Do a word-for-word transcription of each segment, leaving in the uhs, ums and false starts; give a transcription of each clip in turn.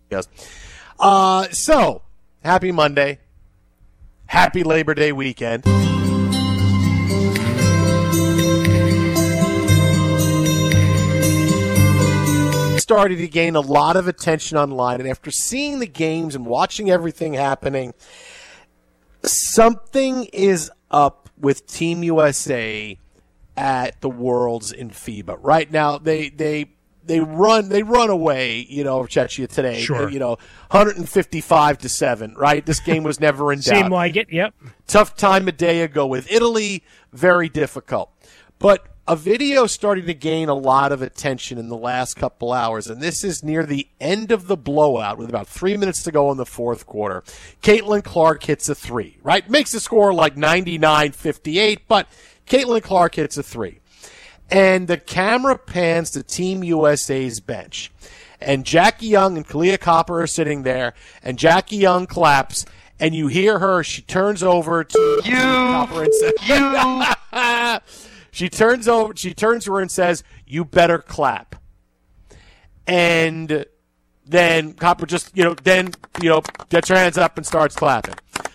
Yes. Uh, so, happy Monday. Happy Labor Day weekend. Started to gain a lot of attention online, and after seeing the games and watching everything happening, something is up with Team U S A at the Worlds in FIBA. Right now, they they they run they run away, you know, Czechia today. Sure. You know, one fifty-five to seven, right? This game was never in doubt. Seemed like it, yep. Tough time a day ago with Italy, very difficult. But a video starting to gain a lot of attention in the last couple hours, and this is near the end of the blowout with about three minutes to go in the fourth quarter. Caitlin Clark hits a three, right? Makes the score like ninety-nine fifty-eight, but Caitlin Clark hits a three. And the camera pans to Team U S A's bench. And Jackie Young and Kalia Copper are sitting there, and Jackie Young claps, and you hear her, she turns over to You, Copper and says, you. She turns over. She turns to her and says, "You better clap." And then Copper just, you know, then you know, gets her hands up and starts clapping.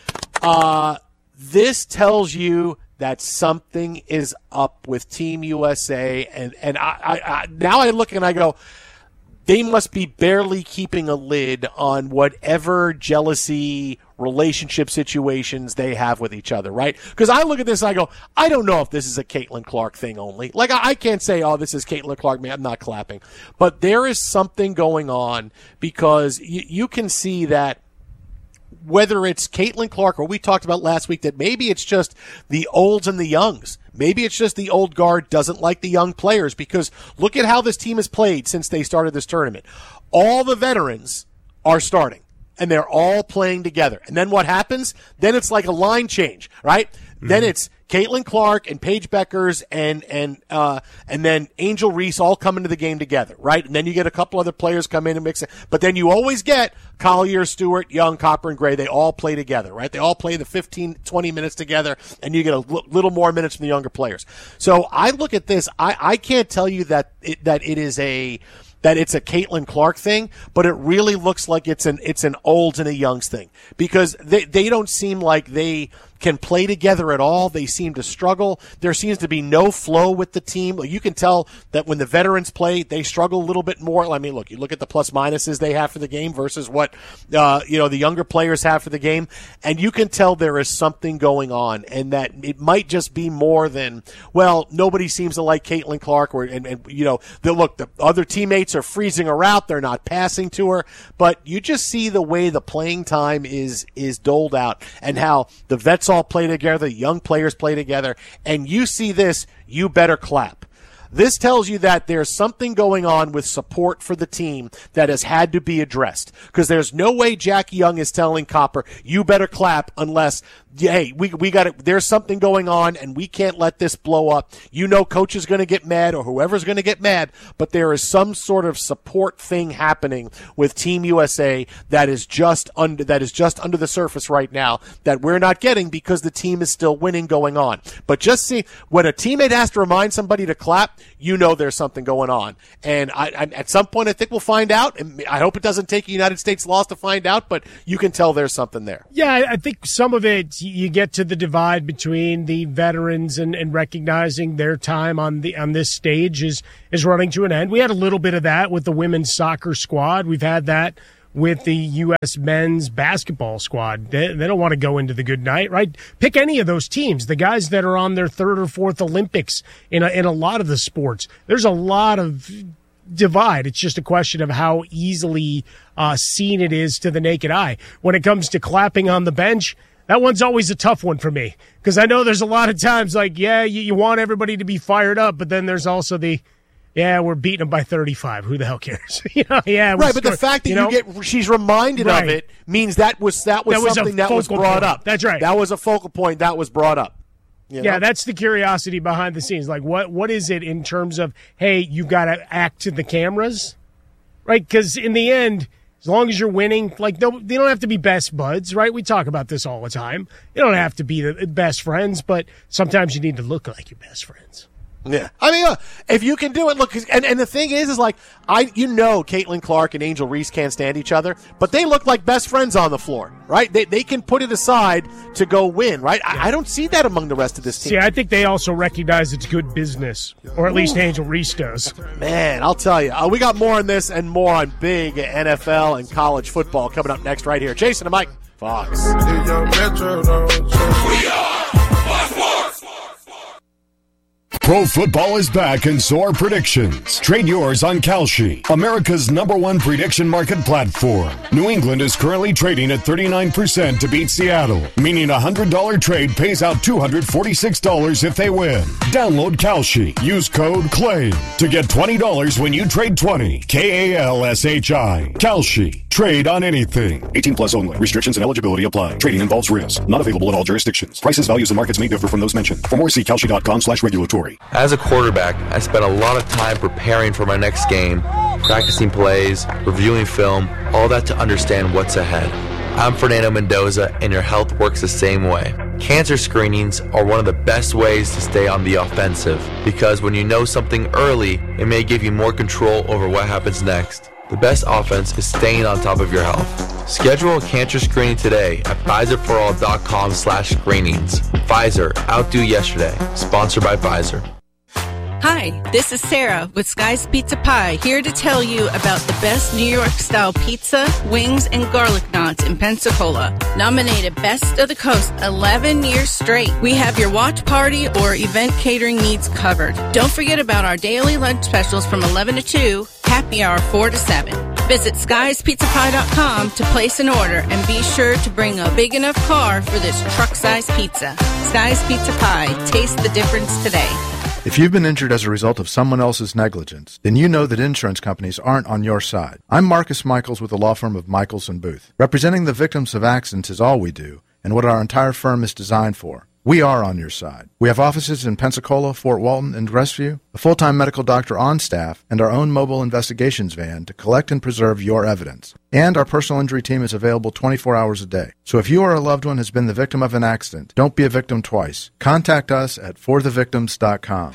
Uh, this tells you that something is up with Team U S A, and and I, I, I now I look and I go, they must be barely keeping a lid on whatever jealousy, relationship situations they have with each other, right? Because I look at this and I go, I don't know if this is a Caitlin Clark thing only. Like, I, I can't say, oh, this is Caitlin Clark, man, I'm not clapping. But there is something going on because you, you can see that whether it's Caitlin Clark or we talked about last week that maybe it's just the olds and the youngs. Maybe it's just the old guard doesn't like the young players because look at how this team has played since they started this tournament. All the veterans are starting, and they're all playing together. And then what happens? Then it's like a line change, right? Mm-hmm. Then it's Caitlin Clark and Paige Beckers and and uh, and then Angel Reese all come into the game together, right? And then you get a couple other players come in and mix it. But then you always get Collier, Stewart, Young, Copper, and Gray. They all play together, right? They all play the fifteen, twenty minutes together, and you get a l- little more minutes from the younger players. So I look at this. I, I can't tell you that it, that it is a that it's a Caitlin Clark thing, but it really looks like it's an it's an olds and a youngs thing because they they don't seem like they can play together at all. They seem to struggle. There seems to be no flow with the team. You can tell that when the veterans play, they struggle a little bit more. I mean, look, you look at the plus minuses they have for the game versus what uh, you know the younger players have for the game, and you can tell there is something going on, and that it might just be more than well, nobody seems to like Caitlin Clark, or and, and you know, the, look, the other teammates are freezing her out. They're not passing to her, but you just see the way the playing time is is doled out, and how the vets all play together, young players play together, and you see this, you better clap. This tells you that there's something going on with support for the team that has had to be addressed. Because there's no way Jackie Young is telling Copper, you better clap unless, hey, we we got it. There's something going on, and we can't let this blow up. You know coach is going to get mad or whoever's going to get mad, but there is some sort of support thing happening with Team U S A that is just under that is just under the surface right now that we're not getting because the team is still winning going on. But just see, when a teammate has to remind somebody to clap, you know there's something going on. And I, I, at some point, I think we'll find out. And I hope it doesn't take a United States loss to find out, but you can tell there's something there. Yeah, I think some of it, you get to the divide between the veterans and, and recognizing their time on the on this stage is is running to an end. We had a little bit of that with the women's soccer squad. We've had that with the U S men's basketball squad. They, they don't want to go into the good night, right? Pick any of those teams, the guys that are on their third or fourth Olympics in a, in a lot of the sports. There's a lot of divide. It's just a question of how easily uh, seen it is to the naked eye. When it comes to clapping on the bench, that one's always a tough one for me because I know there's a lot of times like, yeah, you, you want everybody to be fired up, but then there's also the, yeah, we're beating them by thirty-five. Who the hell cares? you know, yeah, right. But the fact that you, know, you get she's reminded right. of it means that was that was, that was something that was brought point. up. That's right. That was a focal point that was brought up. You know? Yeah, that's the curiosity behind the scenes. Like, what what is it in terms of, hey, you've got to act to the cameras, right? Because in the end, as long as you're winning, like, no, they don't have to be best buds, right? We talk about this all the time. You don't have to be the best friends, but sometimes you need to look like your best friends. Yeah. I mean, uh, if you can do it, look, and, and the thing is, is like, I, you know, Caitlin Clark and Angel Reese can't stand each other, but they look like best friends on the floor, right? They they can put it aside to go win, right? I, I don't see that among the rest of this team. See, I think they also recognize it's good business, or at least Ooh. Angel Reese does. Man, I'll tell you. Uh, we got more on this and more on big N F L and college football coming up next right here. Jason and Mike, Fox. We are Fox Sports. Pro football is back in S O A R Predictions. Trade yours on Kalshi, America's number one prediction market platform. New England is currently trading at thirty-nine percent to beat Seattle, meaning a one hundred dollars trade pays out two hundred forty-six dollars if they win. Download Kalshi. Use code CLAIM to get twenty dollars when you trade twenty. K A L S H I. Kalshi. Trade on anything. eighteen plus only. Restrictions and eligibility apply. Trading involves risk. Not available in all jurisdictions. Prices, values, and markets may differ from those mentioned. For more, see Kalshi.com slash regulatory. As a quarterback, I spent a lot of time preparing for my next game, practicing plays, reviewing film, all that to understand what's ahead. I'm Fernando Mendoza, and your health works the same way. Cancer screenings are one of the best ways to stay on the offensive, because when you know something early, it may give you more control over what happens next. The best offense is staying on top of your health. Schedule a cancer screening today at Pfizerforall.com slash screenings. Pfizer, outdo yesterday. Sponsored by Pfizer. Hi, this is Sarah with Sky's Pizza Pie, here to tell you about the best New York-style pizza, wings, and garlic knots in Pensacola. Nominated Best of the Coast eleven years straight. We have your watch party or event catering needs covered. Don't forget about our daily lunch specials from eleven to two, happy hour four to seven. Visit skies pizza pie dot com to place an order and be sure to bring a big enough car for this truck-size pizza. Sky's Pizza Pie. Taste the difference today. If you've been injured as a result of someone else's negligence, then you know that insurance companies aren't on your side. I'm Marcus Michaels with the law firm of Michaels and Booth. Representing the victims of accidents is all we do, and what our entire firm is designed for. We are on your side. We have offices in Pensacola, Fort Walton, and Crestview, a full-time medical doctor on staff, and our own mobile investigations van to collect and preserve your evidence. And our personal injury team is available twenty-four hours a day. So if you or a loved one has been the victim of an accident, don't be a victim twice. Contact us at for the victims dot com.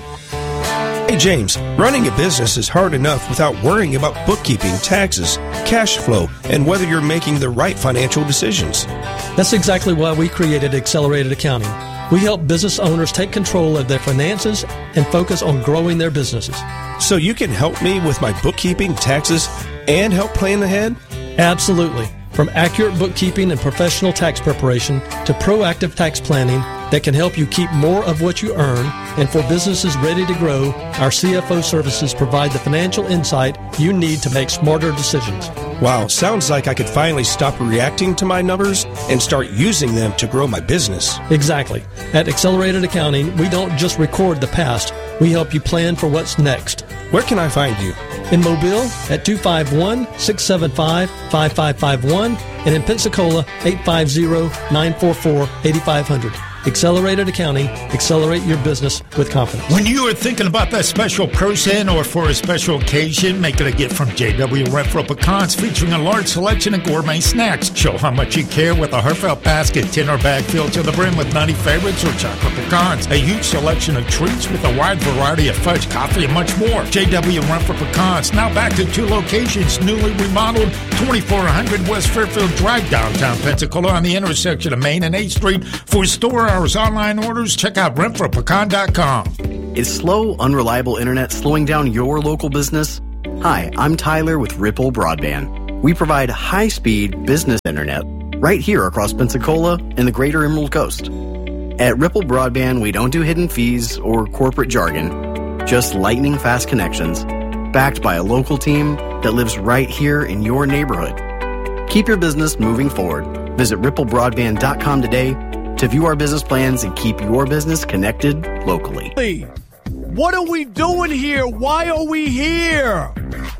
Hey James, running a business is hard enough without worrying about bookkeeping, taxes, cash flow, and whether you're making the right financial decisions. That's exactly why we created Accelerated Accounting. We help business owners take control of their finances and focus on growing their businesses. So you can help me with my bookkeeping, taxes, and help plan ahead? Absolutely. From accurate bookkeeping and professional tax preparation to proactive tax planning that can help you keep more of what you earn, and for businesses ready to grow, our C F O services provide the financial insight you need to make smarter decisions. Wow, sounds like I could finally stop reacting to my numbers and start using them to grow my business. Exactly. At Accelerated Accounting, we don't just record the past, we help you plan for what's next. Where can I find you? In Mobile at two five one, six seven five, five five five one and in Pensacola eight five zero, nine four four, eight five zero zero. Accelerated Accounting. Accelerate your business with confidence. When you are thinking about that special person or for a special occasion, make it a gift from J W Renfro Pecans, featuring a large selection of gourmet snacks. Show how much you care with a heartfelt basket, tin or bag filled to the brim with nutty favorites or chocolate pecans. A huge selection of treats with a wide variety of fudge, coffee, and much more. J W Renfro Pecans, now back to two locations, newly remodeled, twenty-four hundred West Fairfield Drive, downtown Pensacola, on the intersection of Main and eighth Street. For store hours, online orders, check out renfro pecan dot com. Is slow, unreliable internet slowing down your local business? Hi, I'm Tyler with Ripple Broadband. We provide high-speed business internet right here across Pensacola and the greater Emerald Coast. At Ripple Broadband, we don't do hidden fees or corporate jargon, just lightning-fast connections, backed by a local team that lives right here in your neighborhood. Keep your business moving forward. Visit ripple broadband dot com today to view our business plans and keep your business connected locally. Hey, what are we doing here? Why are we here?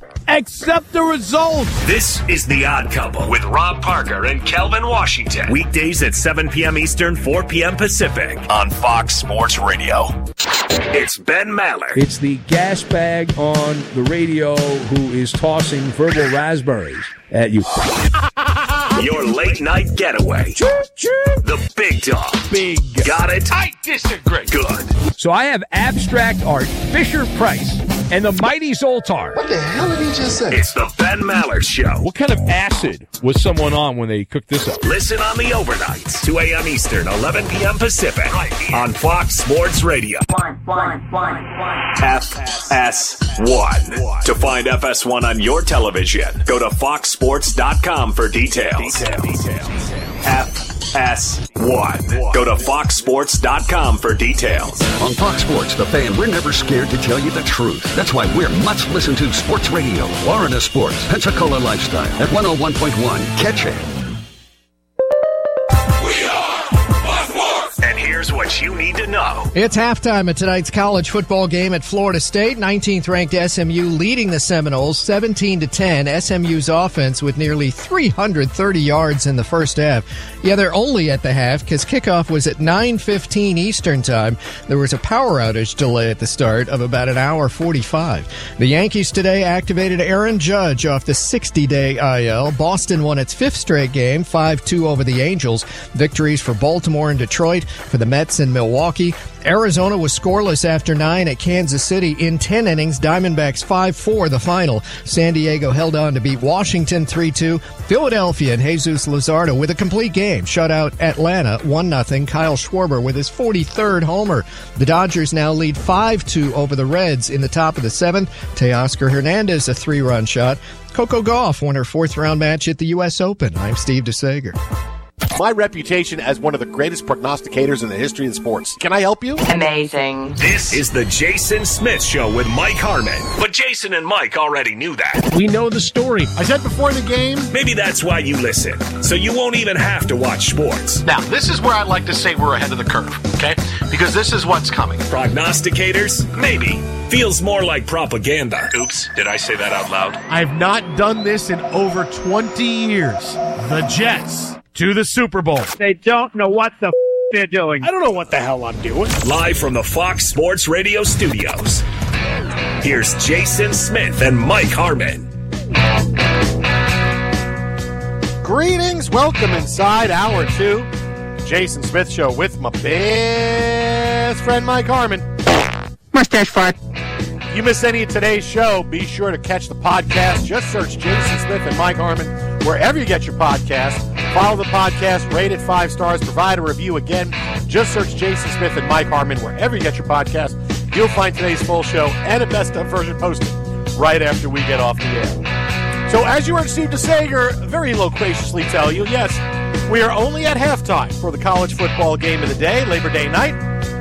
Accept the results. This is The Odd Couple with Rob Parker and Kelvin Washington. Weekdays at seven p.m. Eastern, four p.m. Pacific on Fox Sports Radio. It's Ben Maller. It's the gas bag on the radio who is tossing verbal raspberries at you. Your late night getaway. The Big Dog. Big. Got it? I disagree. Good. So I have Abstract Art, Fisher Price, and the Mighty Zoltar. What the hell did he just say? It's the Ben Maller Show. What kind of acid was someone on when they cooked this up? Listen on the overnights, two a.m. Eastern, eleven p.m. Pacific, on Fox Sports Radio. One, one, one, one. F S one. To find F S one on your television, go to fox sports dot com for details. Details. F S one. Go to fox sports dot com for details. On Fox Sports, the fan, we're never scared to tell you the truth. That's why we're much listened to sports radio. Florida Sports, Pensacola Lifestyle at one oh one point one. Catch it. And here's what you need to know. It's halftime at tonight's college football game at Florida State. nineteenth ranked S M U leading the Seminoles seventeen to ten. S M U's offense with nearly three hundred thirty yards in the first half. Yeah, they're only at the half because kickoff was at nine fifteen Eastern time. There was a power outage delay at the start of about an hour forty-five. The Yankees today activated Aaron Judge off the sixty-day I L. Boston won its fifth straight game, five two over the Angels. Victories for Baltimore and Detroit, for the Mets and Milwaukee. Arizona was scoreless after nine at Kansas City. In ten innings, Diamondbacks five four the final. San Diego held on to beat Washington three two. Philadelphia and Jesus Luzardo with a complete game shut out Atlanta one nothing. Kyle Schwarber with his forty-third homer. The Dodgers now lead five two over the Reds in the top of the seventh. Teoscar Hernandez a three-run shot. Coco Gauff won her fourth-round match at the U S Open. I'm Steve DeSager. My reputation as one of the greatest prognosticators in the history of sports. Can I help you? Amazing. This is the Jason Smith Show with Mike Harmon. But Jason and Mike already knew that. We know the story. I said before the game. Maybe that's why you listen. So you won't even have to watch sports. Now, this is where I'd like to say we're ahead of the curve, okay? Because this is what's coming. Prognosticators? Maybe. Feels more like propaganda. Oops, did I say that out loud? I've not done this in over twenty years. The Jets to the Super Bowl. They don't know what the f- they're doing. I don't know what the hell I'm doing. Live from the Fox Sports Radio studios, here's Jason Smith and Mike Harmon. Greetings. Welcome inside hour two. Jason Smith Show with my best friend Mike Harmon. Mustache fart. If you missed any of today's show, be sure to catch the podcast. Just search Jason Smith and Mike Harmon wherever you get your podcast. Follow the podcast, rate it five stars, provide a review. Again, just search Jason Smith and Mike Harmon wherever you get your podcast. You'll find today's full show and a best of version posted right after we get off the air. So as you heard Steve DeSager very loquaciously tell you, yes, we are only at halftime for the college football game of the day, Labor Day night.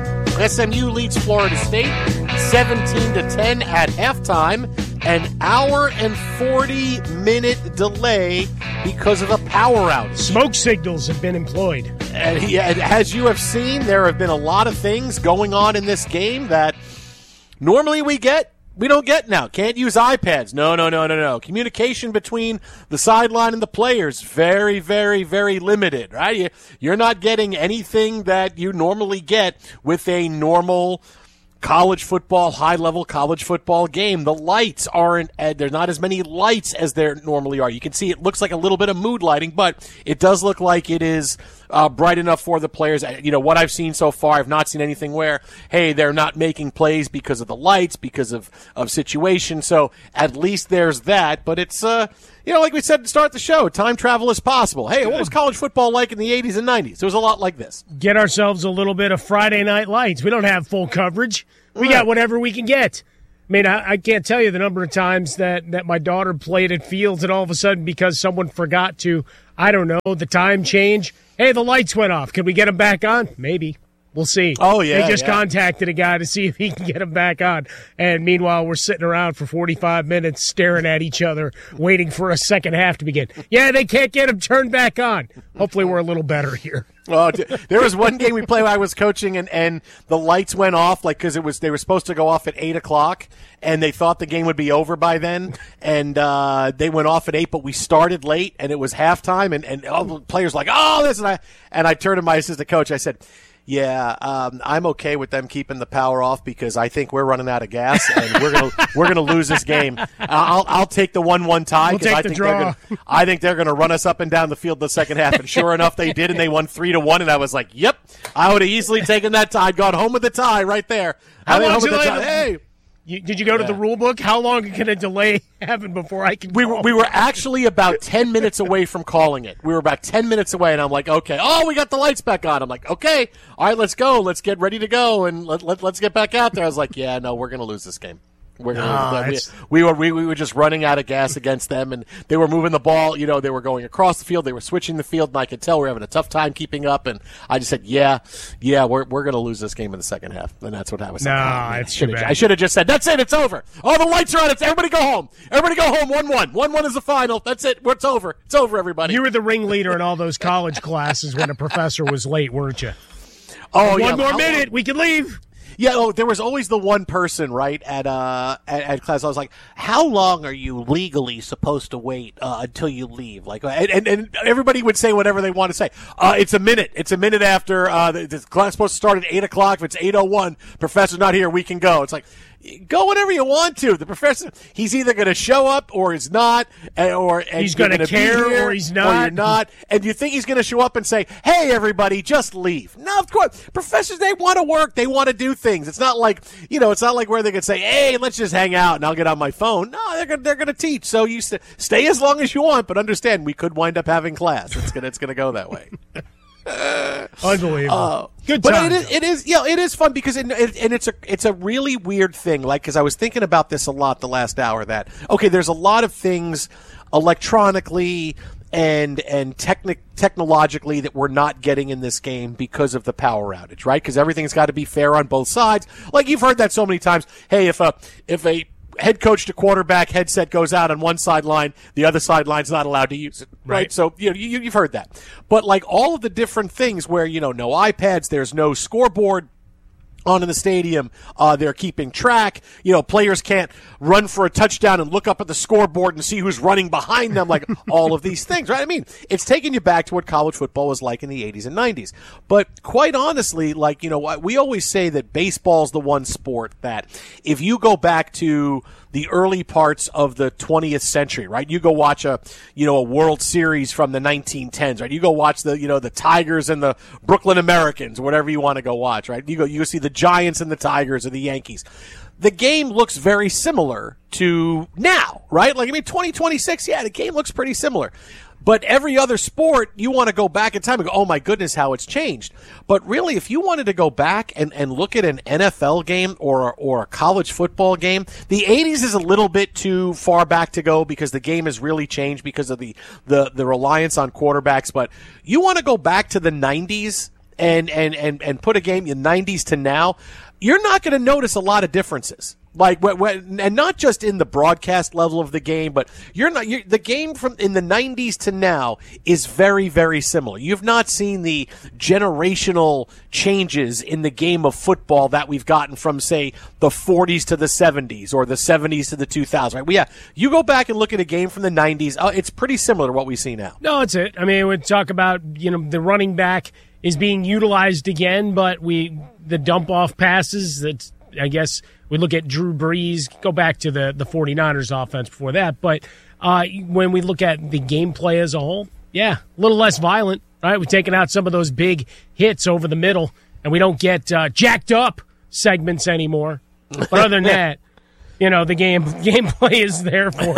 S M U leads Florida State seventeen to ten at halftime. An hour and forty minute delay because of a power outage. Smoke signals have been employed. And he, as you have seen, there have been a lot of things going on in this game that normally we get. We don't get now. Can't use iPads. No, no, no, no, no. Communication between the sideline and the players, very, very, very limited, right? You're not getting anything that you normally get with a normal college football, high-level college football game. The lights aren't, there's not as many lights as there normally are. You can see it looks like a little bit of mood lighting, but it does look like it is uh, bright enough for the players. You know, what I've seen so far, I've not seen anything where, hey, they're not making plays because of the lights, because of, of situation. So at least there's that, but it's, uh, you know, like we said to start the show, time travel is possible. Hey, what was college football like in the eighties and nineties? It was a lot like this. Get ourselves a little bit of Friday Night Lights. We don't have full coverage. We got whatever we can get. I mean, I, I can't tell you the number of times that, that my daughter played at Fields and all of a sudden because someone forgot to, I don't know, the time change. Hey, the lights went off. Can we get them back on? Maybe. We'll see. Oh, yeah. They just yeah. contacted a guy to see if he can get them back on. And meanwhile, we're sitting around for forty-five minutes staring at each other, waiting for a second half to begin. Yeah, they can't get them turned back on. Hopefully we're a little better here. Oh, there was one game we played when I was coaching, and, and the lights went off, like, because it was they were supposed to go off at eight o'clock, and they thought the game would be over by then, and uh, they went off at eight, but we started late, and it was halftime, and, and all the players were like, oh, this, and I, and I turned to my assistant coach, I said, Yeah, um, I'm okay with them keeping the power off because I think we're running out of gas and we're gonna we're gonna lose this game. I'll I'll take the one one tie We'll because take I the think draw. they're gonna I think they're gonna run us up and down the field the second half. And sure enough, they did, and they won three to one. And I was like, "Yep, I would have easily taken that tie. I'd gone home with the tie right there." How I went long home with the delay? tie. Hey. You, did you go to Yeah. the rule book? How long can a delay happen before I can? We were, we were actually about ten minutes away from calling it. We were about ten minutes away, and I'm like, okay, oh, we got the lights back on. I'm like, okay, all right, let's go. Let's get ready to go, and let, let, let's get back out there. I was like, yeah, no, we're going to lose this game. We're gonna No, we, it's- we were we, we were just running out of gas against them, and they were moving the ball. You know, they were going across the field. They were switching the field, and I could tell we were having a tough time keeping up. And I just said, yeah, yeah, we're we're going to lose this game in the second half, and that's what I was. No, like, it's I should've- too bad. I should have just said, that's it, it's over. Oh, the lights are on. It's everybody go home. Everybody go home. One one. One one is the final. That's it. It's over. It's over. Everybody. You were the ringleader in all those college classes when a professor was late, weren't you? Oh, One yeah, more how- minute, we can leave. Yeah, oh, there was always the one person, right, at uh at, at class. I was like, "How long are you legally supposed to wait uh, until you leave?" Like, and, and and everybody would say whatever they want to say. Uh, it's a minute. It's a minute after uh, the, the class is supposed to start at eight o'clock. If it's eight oh one, professor's not here. We can go. It's like, go whenever you want to. The professor, he's either going to show up or he's not, and, or and He's you're gonna gonna be care here, or he's or not. you're not. And you think he's going to show up and say, "Hey, everybody, just leave." No, of course, professors, they want to work. They want to do things. It's not like, you know, it's not like where they could say, "Hey, let's just hang out and I'll get on my phone." No, they're gonna, they're going to teach. So you st- stay as long as you want, but understand we could wind up having class. It's gonna it's gonna go that way. Unbelievable. Uh, Good but time. it is, it is, yeah, it is fun because it, it, and it's a it's a really weird thing. Like, because I was thinking about this a lot the last hour. That okay, there's a lot of things electronically and and technic technologically that we're not getting in this game because of the power outage, right? Because everything's got to be fair on both sides. Like you've heard that so many times. Hey, if a if a head coach to quarterback headset goes out on one sideline, the other sideline's not allowed to use it, right? Right. So you know, you, you've heard that. But like all of the different things where, you know, no iPads, there's no scoreboard on in the stadium, uh, they're keeping track. You know, players can't run for a touchdown and look up at the scoreboard and see who's running behind them, like all of these things, right? I mean, it's taking you back to what college football was like in the eighties and nineties. But quite honestly, like, you know, we always say that baseball's the one sport that if you go back to the early parts of the twentieth century, right? You go watch a, you know, a World Series from the nineteen tens, right? You go watch the, you know, the Tigers and the Brooklyn Americans, or whatever you want to go watch, right? You go, you go see the Giants and the Tigers or the Yankees. The game looks very similar to now, right? Like, I mean, twenty twenty-six, yeah, the game looks pretty similar. But every other sport, you want to go back in time and go, oh my goodness, how it's changed. But really, if you wanted to go back and, and look at an N F L game or, or a college football game, the eighties is a little bit too far back to go because the game has really changed because of the, the, the reliance on quarterbacks. But you want to go back to the nineties and, and, and, and put a game in nineties to now, you're not going to notice a lot of differences. Like, and not just in the broadcast level of the game, but you're not. You're, the game from in the nineties to now is very, very similar. You've not seen the generational changes in the game of football that we've gotten from, say, the forties to the seventies or the seventies to the two thousands. Right? Well, yeah, you go back and look at a game from the nineties. Uh, it's pretty similar to what we see now. No, it's it. I mean, we talk about, you know, the running back is being utilized again, but we the dump off passes. That's, I guess. We look at Drew Brees, go back to the, the 49ers offense before that. But uh, when we look at the gameplay as a whole, yeah, a little less violent, right? We've taken out some of those big hits over the middle, and we don't get uh, jacked up segments anymore. But other than that, you know, the game gameplay is there for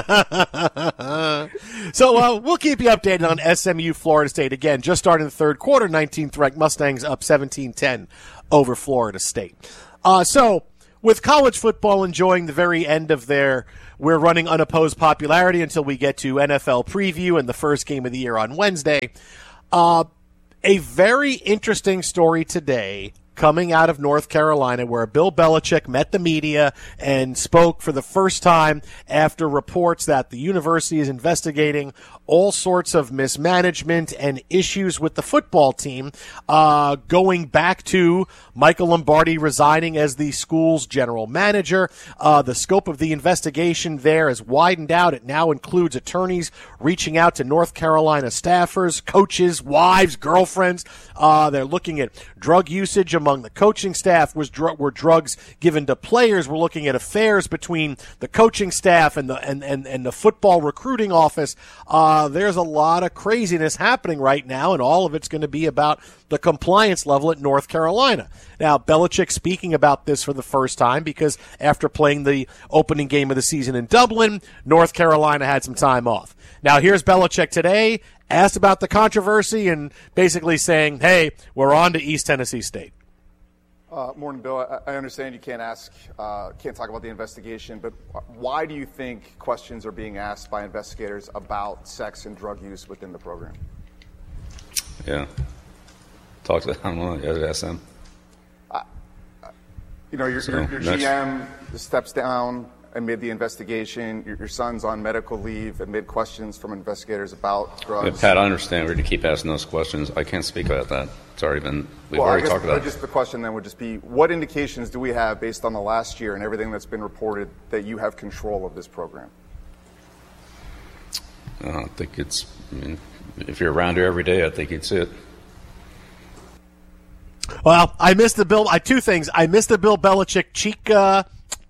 you. So uh, we'll keep you updated on S M U Florida State. Again, just starting the third quarter, nineteenth ranked Mustangs up seventeen ten over Florida State. Uh, so... With college football enjoying the very end of their we're running unopposed popularity until we get to N F L preview and the first game of the year on Wednesday, uh, a very interesting story today coming out of North Carolina, where Bill Belichick met the media and spoke for the first time after reports that the university is investigating all sorts of mismanagement and issues with the football team, uh, going back to Michael Lombardi resigning as the school's general manager. Uh, the scope of the investigation there has widened out. It now includes attorneys reaching out to North Carolina staffers, coaches, wives, girlfriends. Uh, they're looking at drug usage among the coaching staff. Was dr- were drugs given to players? We're looking at affairs between the coaching staff and the and, and, and the football recruiting office. Uh, there's a lot of craziness happening right now, and all of it's going to be about the compliance level at North Carolina. Now, Belichick speaking about this for the first time because after playing the opening game of the season in Dublin, North Carolina had some time off. Now, here's Belichick today, asked about the controversy and basically saying, hey, we're on to East Tennessee State. Uh, morning, Bill. I, I understand you can't ask, uh, can't talk about the investigation, but why do you think questions are being asked by investigators about sex and drug use within the program? Yeah. Talk to, I don't know, you have to ask them. Uh, you know, your, So, your, your next. G M steps down amid the investigation. Your, your son's on medical leave amid questions from investigators about drugs. Yeah, Pat, I understand we're going to keep asking those questions. I can't speak about that. It's already been, we've well, already I guess talked about it. just the question then would just be, what indications do we have based on the last year and everything that's been reported that you have control of this program? I don't think it's, I mean, if you're around here every day, I think you'd see it. Well, I missed the Bill. I two things. I missed the Bill Belichick cheek. Uh,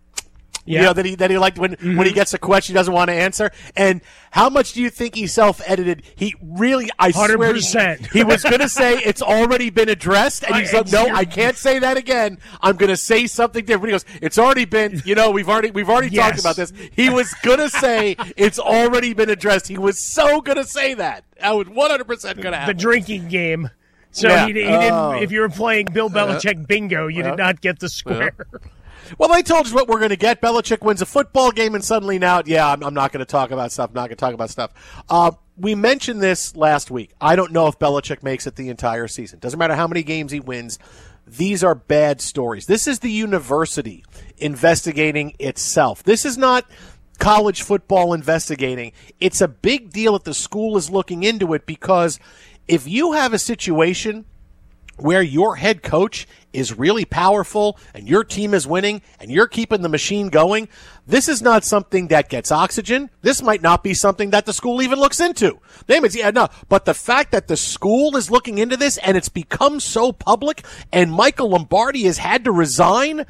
Yeah. You know that he that he liked when mm-hmm. when he gets a question he doesn't want to answer. And how much do you think he self-edited? He really, I one hundred percent. swear, he, he was going to say it's already been addressed, and he's like, no, I can't say that again. I'm going to say something different. He goes, it's already been. You know, we've already we've already Yes. talked about this. He was going to say it's already been addressed. He was so going to say that. That was one hundred percent going to happen. The drinking game. So Yeah. he, he didn't. Oh. If you were playing Bill Belichick bingo, you Yeah. did not get the square. Well, they told us what we're going to get. Belichick wins a football game, and suddenly now, yeah, I'm, I'm not going to talk about stuff. I'm not going to talk about stuff. Uh, we mentioned this last week. I don't know if Belichick makes it the entire season. Doesn't matter how many games he wins. These are bad stories. This is the university investigating itself. This is not college football investigating. It's a big deal that the school is looking into it, because if you have a situation where your head coach is really powerful and your team is winning and you're keeping the machine going, this is not something that gets oxygen. This might not be something that the school even looks into. They may say, yeah, no. But the fact that the school is looking into this and it's become so public and Michael Lombardi has had to resign,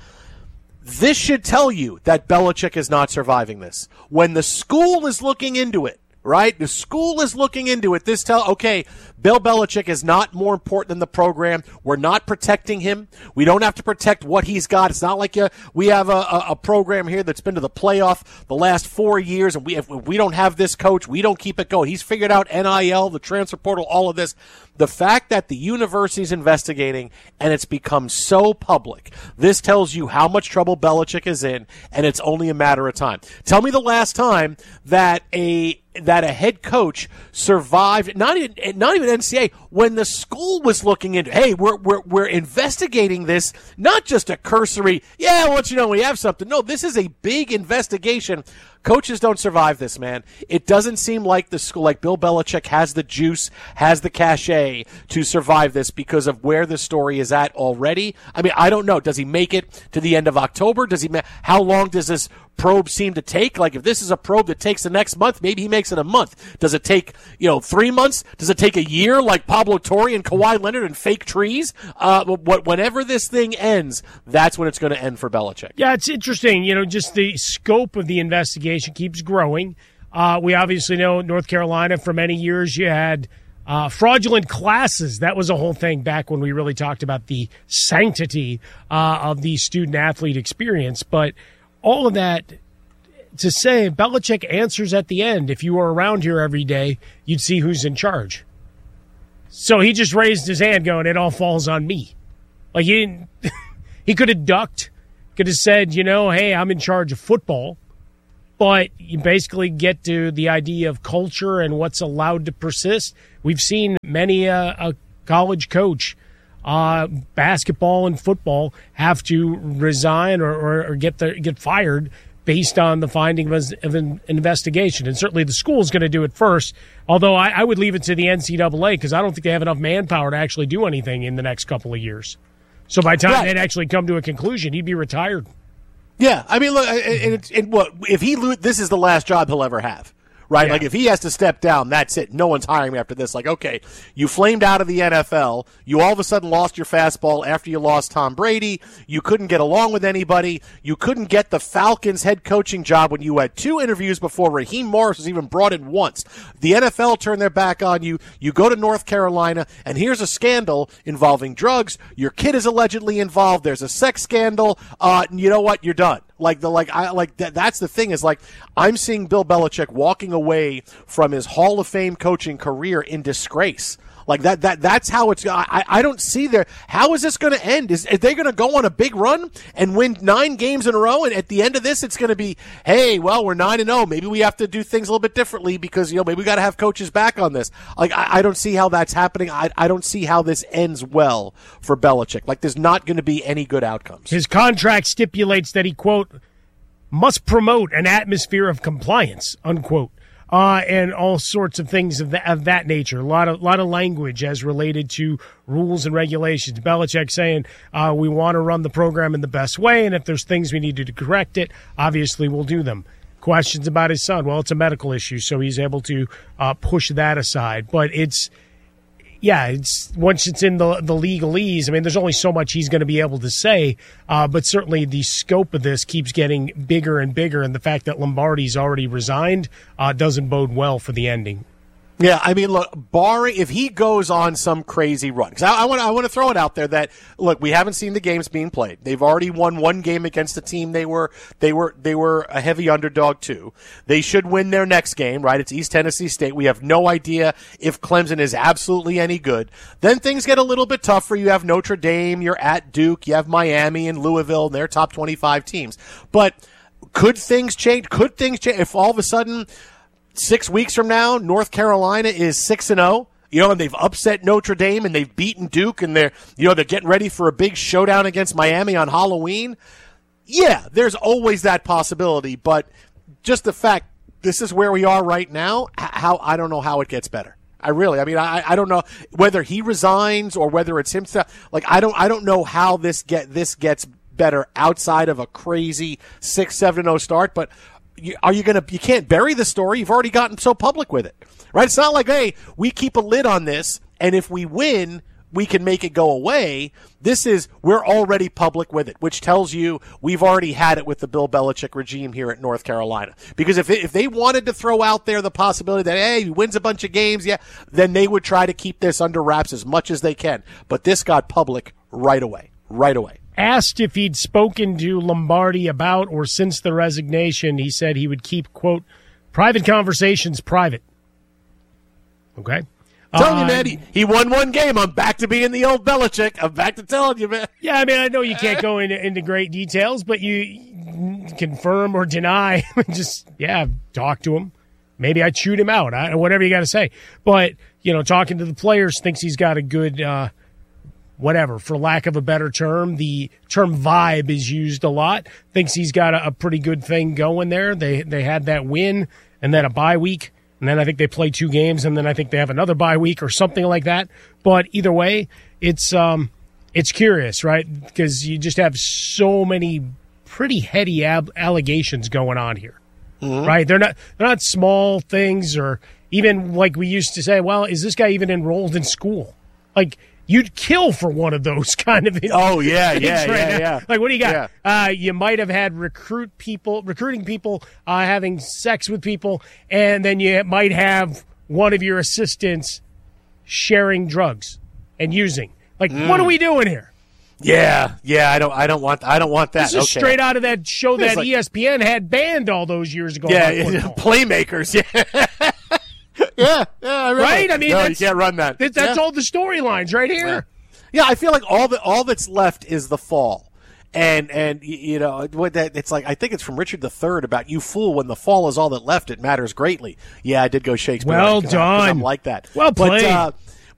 this should tell you that Belichick is not surviving this. When the school is looking into it, right? The school is looking into it. This tell okay, Bill Belichick is not more important than the program. We're not protecting him. We don't have to protect what he's got. It's not like a, we have a, a, a program here that's been to the playoff the last four years, and we if we don't have this coach, we don't keep it going. He's figured out N I L, the transfer portal, all of this. The fact that the university's investigating and it's become so public, this tells you how much trouble Belichick is in, and it's only a matter of time. Tell me the last time that a that a head coach survived, not even not even N C A A, when the school was looking into, hey, we're we're we're investigating this, not just a cursory, yeah, well, you know, we have something. No, this is a big investigation. Coaches don't survive this, man. It doesn't seem like the school, like Bill Belichick has the juice, has the cachet to survive this because of where the story is at already. I mean, I don't know. Does he make it to the end of October? Does he? Ma- How long does this probe seem to take? Like, if this is a probe that takes the next month, maybe he makes it a month. Does it take, you know, three months? Does it take a year like Pablo Torre and Kawhi Leonard and fake trees? Uh, what, whenever this thing ends, that's when it's going to end for Belichick. Yeah, it's interesting. You know, just the scope of the investigation keeps growing. Uh, we obviously know North Carolina, for many years, you had uh, fraudulent classes. That was a whole thing back when we really talked about the sanctity uh, of the student-athlete experience. But all of that to say, Belichick answers at the end. If you were around here every day, you'd see who's in charge. So he just raised his hand going, it all falls on me. Like, he didn't, he could have ducked, could have said, you know, hey, I'm in charge of football. But you basically get to the idea of culture and what's allowed to persist. We've seen many uh, a college coach uh, basketball and football have to resign or, or, or get the, get fired based on the finding of, of an investigation. And certainly the school is going to do it first, although I, I would leave it to the N C double A because I don't think they have enough manpower to actually do anything in the next couple of years. So by the time right. they'd actually come to a conclusion, he'd be retired. Yeah, I mean, look, and, and, and what if he lo- this is the last job he'll ever have. Right? Yeah. Like, if he has to step down, that's it. No one's hiring him after this. Like, okay, you flamed out of the N F L. You all of a sudden lost your fastball after you lost Tom Brady. You couldn't get along with anybody. You couldn't get the Falcons head coaching job when you had two interviews before Raheem Morris was even brought in once. The N F L turned their back on you. You go to North Carolina, and here's a scandal involving drugs. Your kid is allegedly involved. There's a sex scandal. Uh, you know what? You're done. Like the like I like that. That's the thing is like I'm seeing Bill Belichick walking away from his Hall of Fame coaching career in disgrace. Like that that that's how it's. I I don't see there. How is this going to end? Is, is they going to go on a big run and win nine games in a row? And at the end of this, it's going to be, hey, well, we're nine and zero. Maybe we have to do things a little bit differently because you know maybe we got to have coaches back on this. Like I, I don't see how that's happening. I I don't see how this ends well for Belichick. Like there's not going to be any good outcomes. His contract stipulates that he quote must promote an atmosphere of compliance unquote. Uh, and all sorts of things of, the, of that nature. A lot of lot of language as related to rules and regulations. Belichick saying uh, we want to run the program in the best way, and if there's things we need to correct it, obviously we'll do them. Questions about his son. Well, it's a medical issue, so he's able to uh, push that aside. But it's, yeah, it's once it's in the the legalese, I mean, there's only so much he's going to be able to say, uh, but certainly the scope of this keeps getting bigger and bigger, and the fact that Lombardi's already resigned uh, doesn't bode well for the ending. Yeah, I mean, look, barring if he goes on some crazy run, because I, I want I want to throw it out there that look, we haven't seen the games being played. They've already won one game against a team they were they were they were a heavy underdog to. They should win their next game, right? It's East Tennessee State. We have no idea if Clemson is absolutely any good. Then things get a little bit tougher. You have Notre Dame, you're at Duke, you have Miami and Louisville, and they're top twenty-five teams. But could things change? Could things change if all of a sudden six weeks from now, North Carolina is six and zero, you know, and they've upset Notre Dame and they've beaten Duke, and they're, you know, they're getting ready for a big showdown against Miami on Halloween. Yeah, there's always that possibility, but just the fact this is where we are right now, how I don't know how it gets better. I really, I mean, I, I don't know whether he resigns or whether it's himself. Like, I don't, I don't know how this get this gets better outside of a crazy six, seven and zero start, but. You, are you going to, you can't bury the story. You've already gotten so public with it, right? It's not like, hey, we keep a lid on this, and if we win, we can make it go away. This is, we're already public with it, which tells you we've already had it with the Bill Belichick regime here at North Carolina. Because if it, if they wanted to throw out there the possibility that, hey, he wins a bunch of games, yeah, then they would try to keep this under wraps as much as they can. But this got public right away, right away. Asked if he'd spoken to Lombardi about or since the resignation, he said he would keep, quote, private conversations private. Okay? I'm telling uh, you, man, he, he won one game. I'm back to being the old Belichick. I'm back to telling you, man. Yeah, I mean, I know you can't go into, into great details, but you confirm or deny. Just, yeah, talk to him. Maybe I chewed him out. I, whatever you got to say. But, you know, talking to the players, thinks he's got a good uh, – whatever, for lack of a better term. The term vibe is used a lot. Thinks he's got a, a pretty good thing going there. They they had that win and then a bye week, and then I think they play two games, and then I think they have another bye week or something like that. But either way, it's um it's curious, right? Because you just have so many pretty heady ab- allegations going on here, mm-hmm. right? They're not they're not small things, or even like we used to say, well, is this guy even enrolled in school? Like, you'd kill for one of those kind of things. Oh, yeah, yeah, right yeah, now. yeah. Like, what do you got? Yeah. Uh, you might have had recruit people, recruiting people, uh, having sex with people, and then you might have one of your assistants sharing drugs and using. Like, mm. what are we doing here? Yeah, yeah, I don't, I don't want, I don't want that. This is okay. straight out of that show that like, E S P N had banned all those years ago. Yeah, Playmakers. Yeah. Yeah, yeah, I remember. Right? I mean, no, you can't run that. That's yeah. all the storylines right here. Yeah. yeah, I feel like all the all that's left is the fall, and and you know what that it's like. I think it's from Richard the Third about you fool. When the fall is all that left, it matters greatly. Yeah, I did go Shakespeare. Well like, done. I'm like that. Well played. But, uh,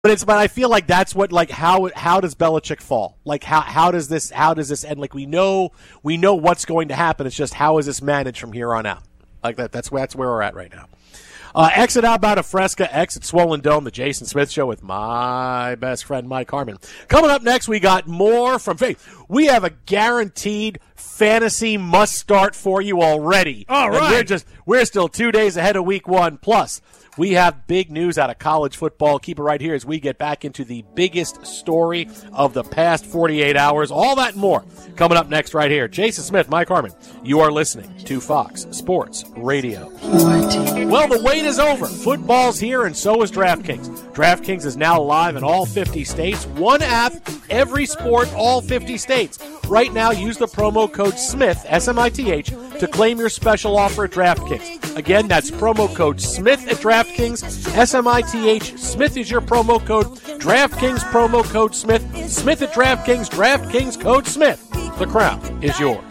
But it's but I feel like that's what like how how does Belichick fall? Like how how does this how does this end? Like we know we know what's going to happen. It's just how is this managed from here on out? Like that that's that's where we're at right now. Uh, exit Outbound of Fresca, exit Swollen Dome, the Jason Smith Show with my best friend Mike Harmon. Coming up next, we got more from Faith. We have a guaranteed fantasy must start for you already. All right. And we're just we're still two days ahead of week one. Plus, we have big news out of college football. Keep it right here as we get back into the biggest story of the past forty-eight hours. All that and more coming up next right here. Jason Smith, Mike Harmon. You are listening to Fox Sports Radio. Well, the wait is over. Football's here, and so is DraftKings. DraftKings is now live in all fifty states. One app, every sport, all fifty states. Right now, use the promo code SMITH, S M I T H, to claim your special offer at DraftKings. Again, that's promo code SMITH at DraftKings, S M I T H. Smith is your promo code. DraftKings promo code Smith. Smith at DraftKings, DraftKings code Smith. The crown is yours.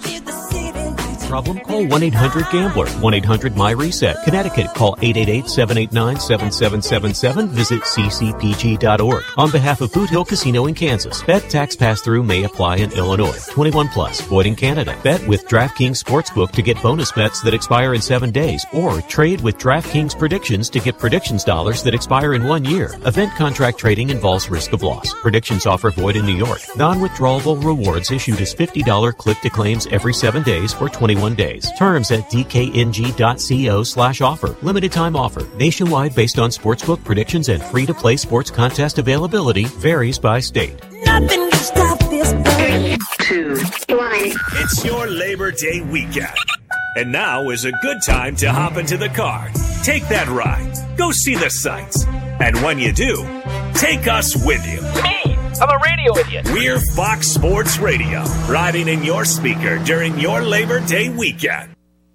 Problem? Call one eight hundred gambler. one eight hundred my reset. Connecticut. Call eight eight eight, seven eight nine, seven seven seven seven. Visit c c p g dot org. On behalf of Boot Hill Casino in Kansas, bet tax pass-through may apply in Illinois. twenty-one plus. Void in Canada. Bet with DraftKings Sportsbook to get bonus bets that expire in seven days. Or trade with DraftKings Predictions to get predictions dollars that expire in one year. Event contract trading involves risk of loss. Predictions offer void in New York. Non-withdrawable rewards issued as fifty dollars click-to-claims every seven days for twenty-one days. Terms at d k n g dot co slash offer. Limited time offer. Nationwide based on sportsbook predictions and free-to-play sports contest availability. Varies by state. Nothing can stop this. Three, two, one. It's your Labor Day weekend. And now is a good time to hop into the car. Take that ride. Go see the sights. And when you do, take us with you. Me, I'm a radio idiot. We're Fox Sports Radio, riding in your speaker during your Labor Day weekend.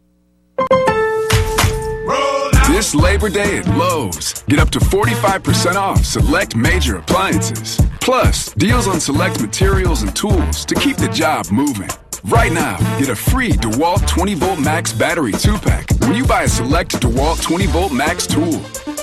This Labor Day at Lowe's, get up to forty-five percent off select major appliances. Plus, deals on select materials and tools to keep the job moving. Right now, get a free DeWalt twenty volt Max battery two pack when you buy a select DeWalt twenty volt Max tool.